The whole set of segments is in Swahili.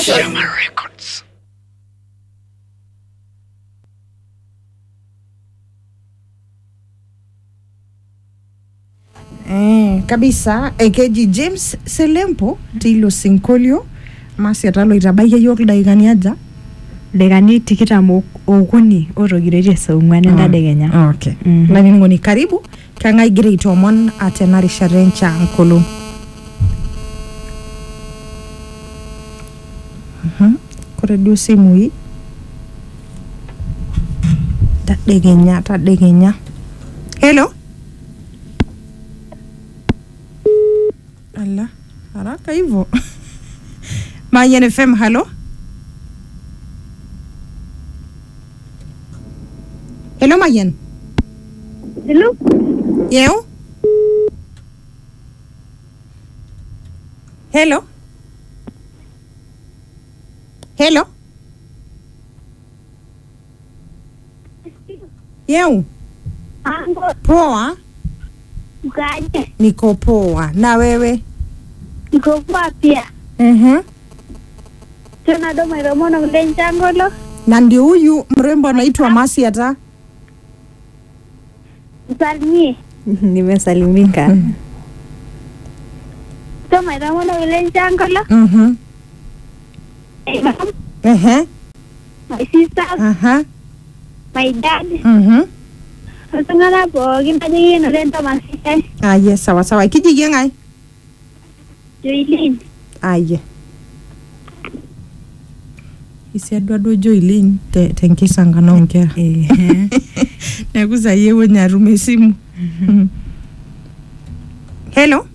Shama Records. Kabisa Ekeji James Selempo tilo sinkolio masi atalo itabaike yok daikani aja Dekani tikitam okuni orogirete saungwane ndadekenya. Okay. Lani ngoni karibu kanga igire itomon atenari sharencha nkolo. Kore du simu hii. Tadekenya. Hello. Ala, haraka hivyo. Mayen FM, hello. Hello Mayen. Hello. Yeo. Hello. Hello. Yeo. Ango. Poa. Ukaje. Niko poa. Na wewe? Niko poa pia. Tuna domo romono mlenchangolo. Na ndio huyu mrembo anaitwa Masi ata. Msalimie. Nimesalimika. Tuma romono mlenchangolo. My sister. My dad. Tungana po kinajigi no lento Masi. Yes, sawa. Kijiji ngai? Joylin. Aye. Isi adwado Joylin tenkisanga naongea. Nakuza yewe nyarume simu. Hello.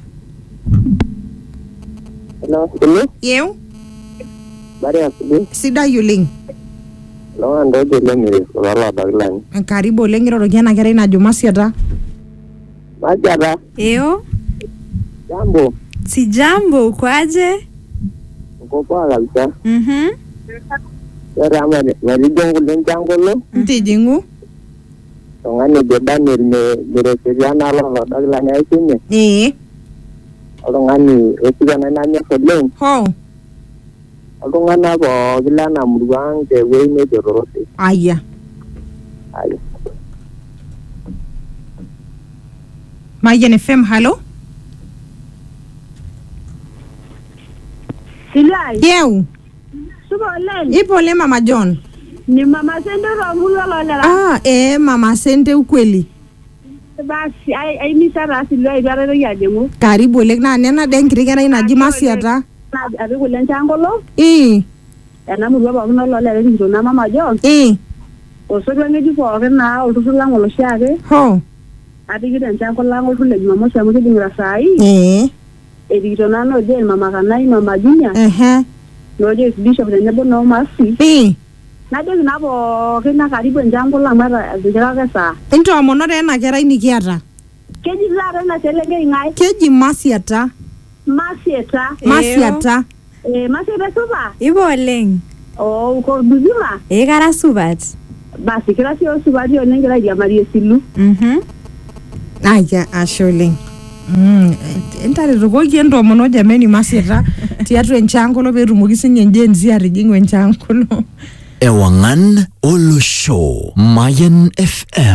Hello. Yeu. Bari asubuhi. Sida Yuling. Lawa ndoje lemire kulala baglan. Karibu lengiro rogiana kera ina Jumasi ata. Majara. Eo? Jambo. Si jambo kwaje? Uko poa kabisa. Yara ama walijongo lenjangolo. Ntijingu. Tongani Daniel mereseriana lolo baglan ya isine. Tongani esigana nanya koleng. Ho. Tongana bo gilana murwang te weine jororote. Aya. Mayen FM, hello. Silai. Yeu. Subo len. Ipo le Mama John. Ni mama sende romulo lolela. Mama Sente ukweli. Basi ai misara silai bara ya demu. Karibu le na nena denkiri kera ina Jumasi ata. Na ari kulenchangolo. Ana murwa ba kuno lolela ndio na Mama John. Osodwa ngeji po na otusula ngolo shake. Ho. Atigire nchangolo lango tule Jumamosi amuke dingra sai. Edito nano je Mama Kanai Mama Junya. No je bishop de nebo no Masi. Na de nabo kina karibu njango la mara dijira kasa. Into monore na kera ini kiata. Keji zara na selenge ngai. Keji Masi ata. Masi ata. Masi suba. Ibo oleng. Uko buzima. Kara subat. Basi kira sio suba dio nengela ya Maria Silu. Aya asholing. Entare rogogi endo mono jameni Masi ata. Tiatu enchangolo berumogi sinye njenzi arijingo enchangolo. Ewangan Olo Show. Mayen FM.